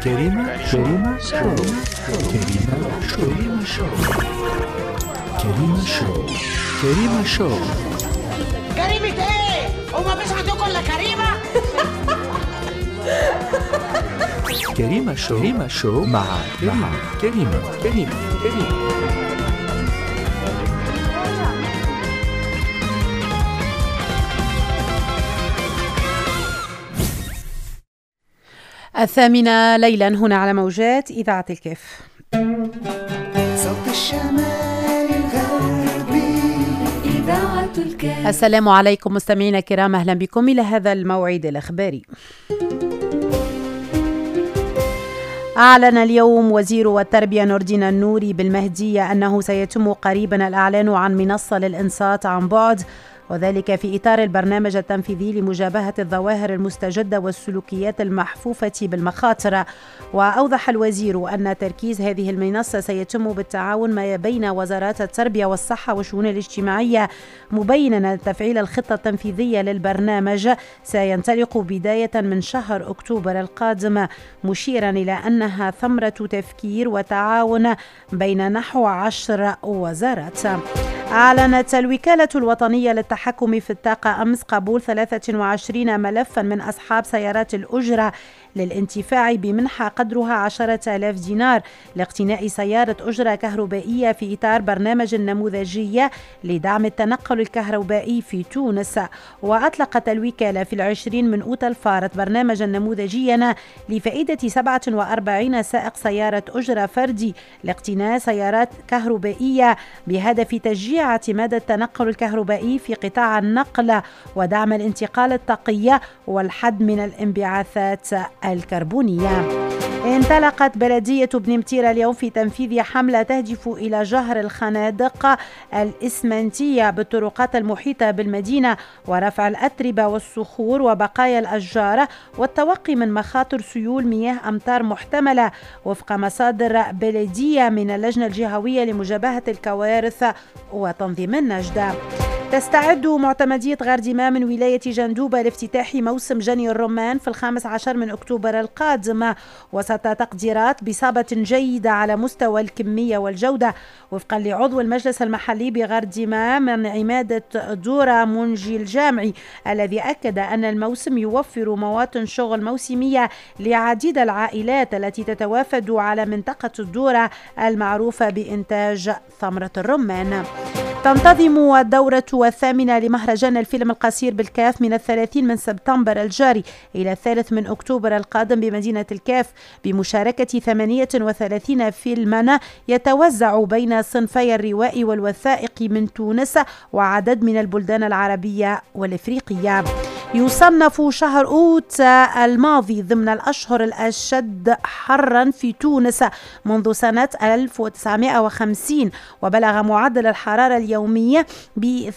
كريمة شو. كريمة شو. كريمة ايه؟ وما فيش عندكم الا كريمة؟ كريمة شو مع كريمة. الثامنة ليلا هنا على موجات إذاعة الكاف. صوت الشمال الغربي إذاعة الكاف. السلام عليكم مستمعينا الكرام، أهلا بكم إلى هذا الموعد الإخباري. أعلن اليوم وزير التربية نور الدين النوري بالمهدية أنه سيتم قريبا الإعلان عن منصة للإنصات عن بعد، وذلك في إطار البرنامج التنفيذي لمجابهة الظواهر المستجدة والسلوكيات المحفوفة بالمخاطر. وأوضح الوزير أن تركيز هذه المنصة سيتم بالتعاون ما بين وزارات التربية والصحة والشؤون الاجتماعية، مبينا تفعيل الخطة التنفيذية للبرنامج سينطلق بداية من شهر أكتوبر القادم، مشيرا إلى أنها ثمرة تفكير وتعاون بين نحو 10 وزارات. أعلنت الوكالة الوطنية للتحكم في الطاقة أمس قبول 23 ملفا من أصحاب سيارات الأجرة للانتفاع بمنحة قدرها 10,000 دينار لاقتناء سيارة أجرة كهربائية في إطار برنامج نموذجي لدعم التنقل الكهربائي في تونس. وأطلقت الوكالة في 20 من أوت الفارط برنامجا نموذجيا لفائدة 47 سائق سيارة أجرة فردي لاقتناء سيارات كهربائية بهدف تشجيع اعتماد التنقل الكهربائي في قطاع النقل ودعم الانتقال الطاقي والحد من الانبعاثات الكربونية. انطلقت بلدية بن متيرة اليوم في تنفيذ حملة تهدف إلى جهر الخنادق الإسمنتية بالطرقات المحيطة بالمدينة ورفع الأتربة والصخور وبقايا الأشجار والتوقي من مخاطر سيول مياه أمطار محتملة وفق مصادر بلدية من اللجنة الجهوية لمجابهة الكوارث وتنظيم النجدة. تستعد معتمدية غارديما من ولاية جندوبة لافتتاح موسم جني الرمان في 15 من أكتوبر القادم وسط تقديرات بصابة جيدة على مستوى الكمية والجودة، وفقا لعضو المجلس المحلي بغارديما من عمادة دورة منجي الجامعي، الذي أكد أن الموسم يوفر مواطن شغل موسمية لعديد العائلات التي تتوافد على منطقة الدورة المعروفة بإنتاج ثمرة الرمان. تنتظم الدورة الثامنة لمهرجان الفيلم القصير بالكاف من 30 من سبتمبر الجاري إلى 3 من أكتوبر القادم بمدينة الكاف بمشاركة 38 فيلما يتوزع بين صنفي الروائي والوثائق من تونس وعدد من البلدان العربية والإفريقية. يصنف شهر أوت الماضي ضمن الأشهر الأشد حرا في تونس منذ سنة 1950، وبلغ معدل الحرارة اليومية ب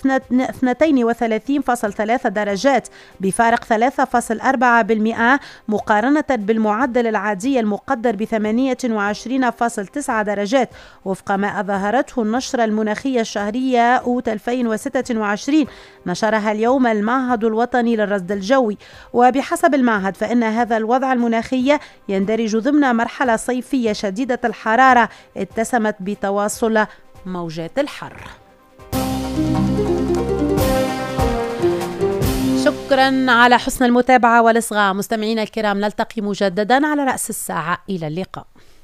32.3 درجات بفارق 3.4% مقارنة بالمعدل العادي المقدر ب 28.9 درجات وفق ما أظهرته النشرة المناخية الشهرية أوت 2026 نشرها اليوم المعهد الوطني للرصد الجوي. وبحسب المعهد فإن هذا الوضع المناخي يندرج ضمن مرحلة صيفية شديدة الحرارة اتسمت بتواصل موجات الحر. شكرا على حسن المتابعة والإصغاء مستمعينا الكرام، نلتقي مجددا على رأس الساعة. إلى اللقاء.